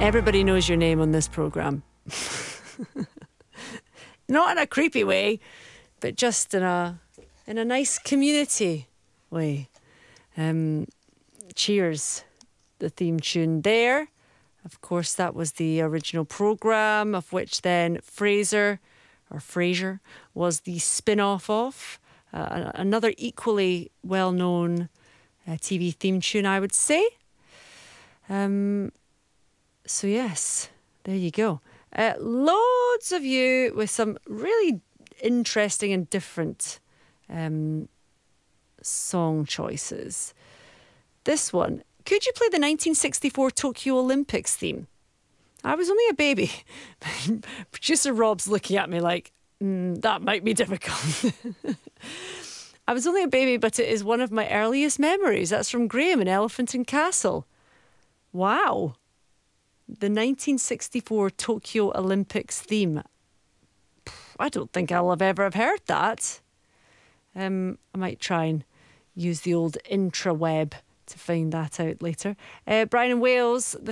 Everybody knows your name on this programme. Not in a creepy way, but just in a nice community way. Cheers, the theme tune there. Of course, that was the original programme, of which then Frasier was the spin-off of. Another equally well-known TV theme tune, I would say. So yes, there you go. Loads of you with some really interesting and different song choices. This one, could you play the 1964 Tokyo Olympics theme? I was only a baby. Producer Rob's looking at me like, that might be difficult. I was only a baby, but it is one of my earliest memories. That's from Graham in Elephant and Castle. Wow. The 1964 Tokyo Olympics theme. I don't think I'll ever have heard that. I might try and use the old intraweb to find that out later. Brian in Wales, the